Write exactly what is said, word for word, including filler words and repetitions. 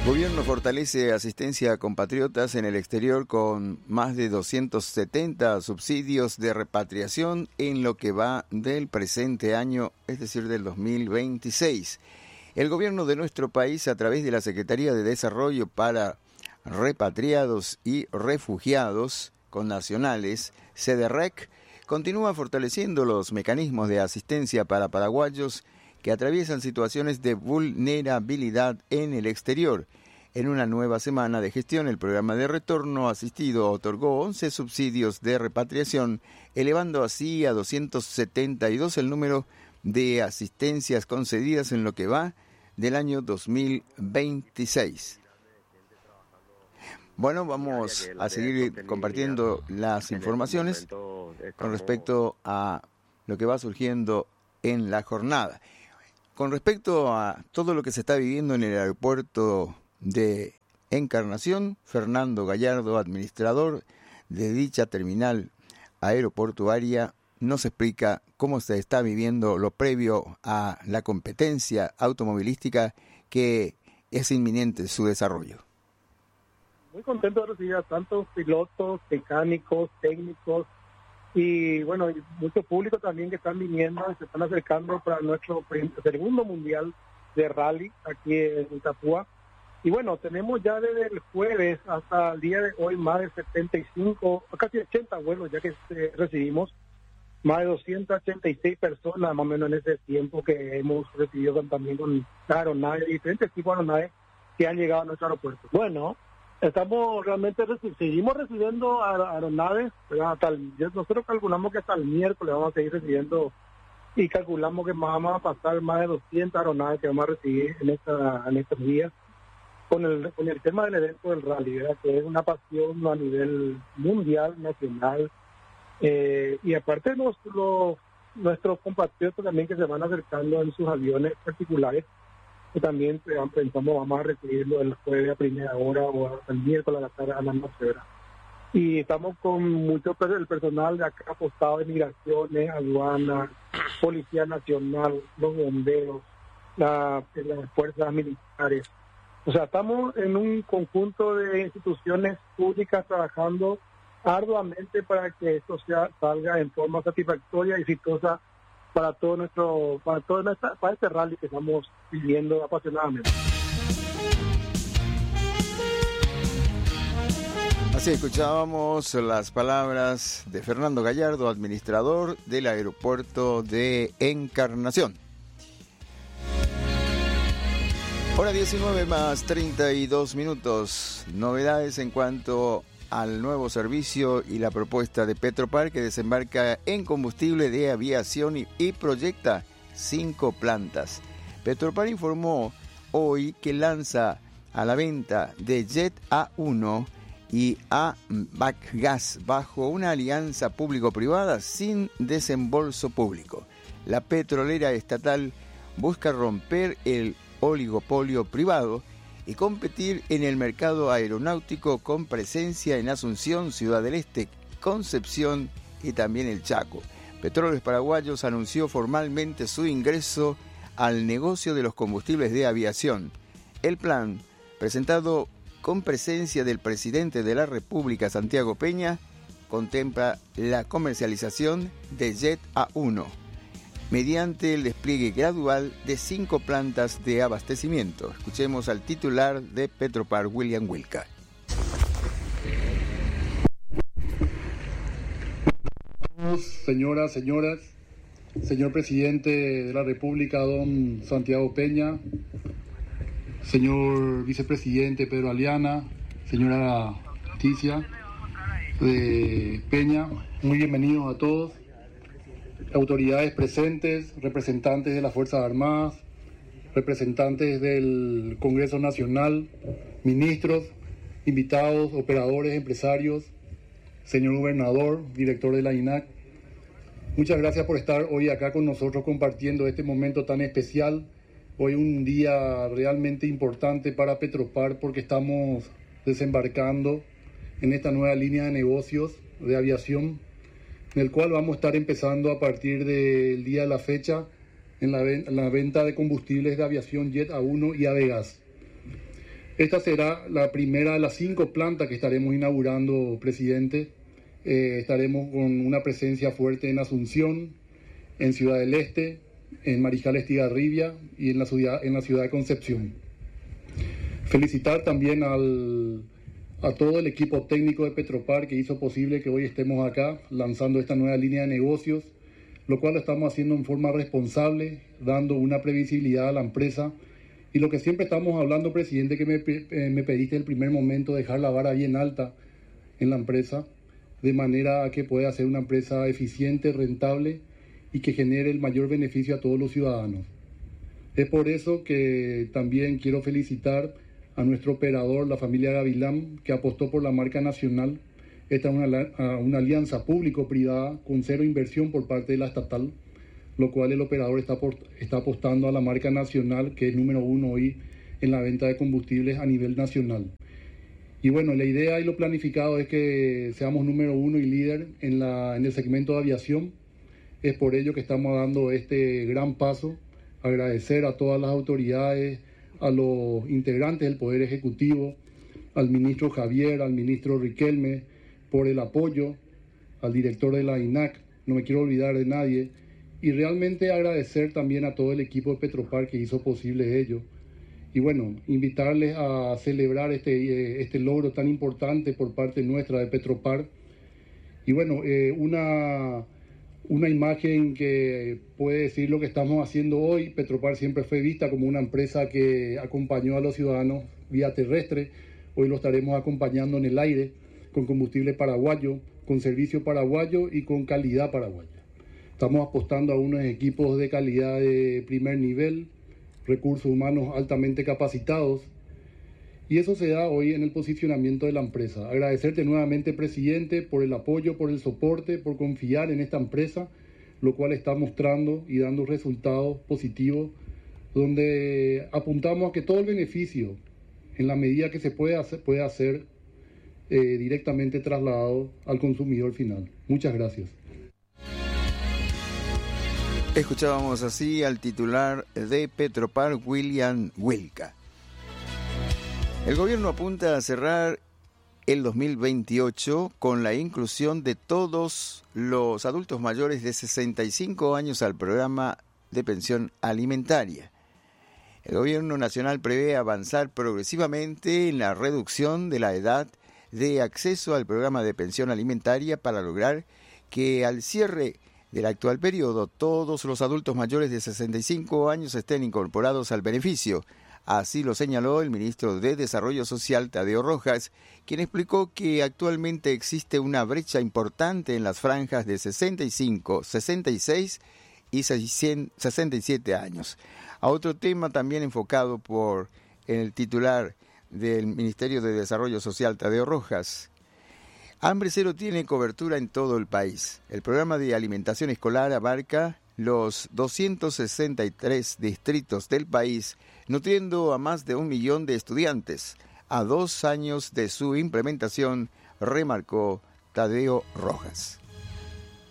Gobierno fortalece asistencia a compatriotas en el exterior con más de doscientos setenta subsidios de repatriación en lo que va del presente año, es decir, del dos mil veintiséis. El gobierno de nuestro país, a través de la Secretaría de Desarrollo para Repatriados y Refugiados Connacionales, SEDERREC, continúa fortaleciendo los mecanismos de asistencia para paraguayos que atraviesan situaciones de vulnerabilidad en el exterior. En una nueva semana de gestión, el programa de retorno asistido otorgó once subsidios de repatriación, elevando así a doscientos setenta y dos el número de asistencias concedidas en lo que va del año dos mil veintiséis. Bueno, vamos a seguir compartiendo las informaciones con respecto a lo que va surgiendo en la jornada. Con respecto a todo lo que se está viviendo en el aeropuerto de Encarnación, Fernando Gallardo, administrador de dicha terminal aeroportuaria, nos explica cómo se está viviendo lo previo a la competencia automovilística que es inminente su desarrollo. Muy contento de recibir a tantos pilotos, mecánicos, técnicos y bueno, y mucho público también que están viniendo y se están acercando para nuestro segundo mundial de rally aquí en Itapúa. Y bueno, tenemos ya desde el jueves hasta el día de hoy más de setenta y cinco, casi ochenta vuelos ya que eh, recibimos, más de doscientas ochenta y seis personas más o menos en ese tiempo que hemos recibido también con aeronaves, diferentes tipos de aeronaves que han llegado a nuestro aeropuerto. Bueno, estamos realmente, reci- seguimos recibiendo aeronaves, ¿verdad? Hasta el, nosotros calculamos que hasta el miércoles vamos a seguir recibiendo y calculamos que vamos a pasar más de doscientas aeronaves que vamos a recibir en, esta, en estos días con el, con el tema del evento del rally, ¿verdad? Que es una pasión a nivel mundial, nacional, eh, y aparte los, los, nuestros compatriotas también que se van acercando en sus aviones particulares, que también pensamos vamos a recibirlo el jueves a primera hora o el miércoles a la tarde a las doce horas. Y estamos con mucho el personal de acá apostado de migraciones, aduanas, Policía Nacional, los bomberos, la, las fuerzas militares. O sea, estamos en un conjunto de instituciones públicas trabajando arduamente para que esto sea, salga en forma satisfactoria y exitosa para todo nuestro, para todo nuestra, para este rally que estamos viviendo apasionadamente. Así escuchábamos las palabras de Fernando Gallardo, administrador del aeropuerto de Encarnación. Hora diecinueve más treinta y dos minutos. Novedades en cuanto al nuevo servicio y la propuesta de Petropar, que desembarca en combustible de aviación y, y proyecta cinco plantas. Petropar informó hoy que lanza a la venta de Jet A uno y A Bacgas bajo una alianza público-privada sin desembolso público. La petrolera estatal busca romper el oligopolio privado y competir en el mercado aeronáutico con presencia en Asunción, Ciudad del Este, Concepción y también el Chaco. Petróleos Paraguayos anunció formalmente su ingreso al negocio de los combustibles de aviación. El plan, presentado con presencia del presidente de la República, Santiago Peña, contempla la comercialización de Jet A uno, mediante el despliegue gradual de cinco plantas de abastecimiento. Escuchemos al titular de Petropar, William Wilca. Señoras, señoras, señor presidente de la República, don Santiago Peña, señor vicepresidente Pedro Aliana, señora Leticia de Peña, muy bienvenidos a todos. Autoridades presentes, representantes de las Fuerzas Armadas, representantes del Congreso Nacional, ministros, invitados, operadores, empresarios, señor gobernador, director de la I N A C. Muchas gracias por estar hoy acá con nosotros compartiendo este momento tan especial. Hoy un día realmente importante para Petropar porque estamos desembarcando en esta nueva línea de negocios de aviación, en el cual vamos a estar empezando a partir del día de la fecha en la, en la venta de combustibles de aviación Jet A uno y Avigas. Esta será la primera de las cinco plantas que estaremos inaugurando, presidente. Eh, estaremos con una presencia fuerte en Asunción, en Ciudad del Este, en Mariscal Estigarribia y en la ciudad, en la ciudad de Concepción. Felicitar también al, a todo el equipo técnico de Petropar que hizo posible que hoy estemos acá lanzando esta nueva línea de negocios, lo cual lo estamos haciendo en forma responsable, dando una previsibilidad a la empresa. Y lo que siempre estamos hablando, presidente, que me, eh, me pediste el primer momento, dejar la vara bien alta en la empresa, de manera que pueda ser una empresa eficiente, rentable y que genere el mayor beneficio a todos los ciudadanos. Es por eso que también quiero felicitar a nuestro operador, la familia Gavilán, que apostó por la marca nacional. Esta es una, una alianza público-privada con cero inversión por parte de la estatal, lo cual el operador está, está apostando a la marca nacional, que es número uno hoy en la venta de combustibles a nivel nacional. Y bueno, la idea y lo planificado es que seamos número uno y líder en, la, en el segmento de aviación. Es por ello que estamos dando este gran paso. Agradecer a todas las autoridades, a los integrantes del Poder Ejecutivo, al ministro Javier, al ministro Riquelme, por el apoyo, al director de la I N A C, no me quiero olvidar de nadie, y realmente agradecer también a todo el equipo de Petropar que hizo posible ello. Y bueno, invitarles a celebrar este, este logro tan importante por parte nuestra de Petropar. Y bueno, eh, una, una imagen que puede decir lo que estamos haciendo hoy. Petropar siempre fue vista como una empresa que acompañó a los ciudadanos vía terrestre. Hoy lo estaremos acompañando en el aire, con combustible paraguayo, con servicio paraguayo y con calidad paraguaya. Estamos apostando a unos equipos de calidad de primer nivel, recursos humanos altamente capacitados, y eso se da hoy en el posicionamiento de la empresa. Agradecerte nuevamente, presidente, por el apoyo, por el soporte, por confiar en esta empresa, lo cual está mostrando y dando resultados positivos, donde apuntamos a que todo el beneficio, en la medida que se puede hacer, puede hacer eh, directamente trasladado al consumidor final. Muchas gracias. Escuchábamos así al titular de Petropar, William Wilca. El gobierno apunta a cerrar el dos mil veintiocho con la inclusión de todos los adultos mayores de sesenta y cinco años al programa de pensión alimentaria. El gobierno nacional prevé avanzar progresivamente en la reducción de la edad de acceso al programa de pensión alimentaria para lograr que al cierre del actual periodo todos los adultos mayores de sesenta y cinco años estén incorporados al beneficio. Así lo señaló el ministro de Desarrollo Social, Tadeo Rojas, quien explicó que actualmente existe una brecha importante en las franjas de sesenta y cinco, sesenta y seis y sesenta y siete años. A otro tema también enfocado por el titular del Ministerio de Desarrollo Social, Tadeo Rojas. Hambre Cero tiene cobertura en todo el país. El programa de alimentación escolar abarca los doscientos sesenta y tres distritos del país, nutriendo a más de un millón de estudiantes. A dos años de su implementación, remarcó Tadeo Rojas.